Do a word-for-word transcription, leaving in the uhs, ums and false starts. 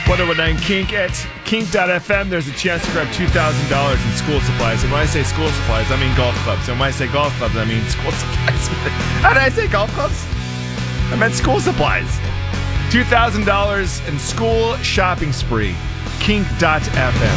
one oh one nine Kink at kink dot f m. There's a chance to grab two thousand dollars in school supplies. And when I say school supplies, I mean golf clubs. And when I say golf clubs, I mean school supplies. How did I say golf clubs? I meant school supplies. two thousand dollars in school shopping spree. kink dot f m.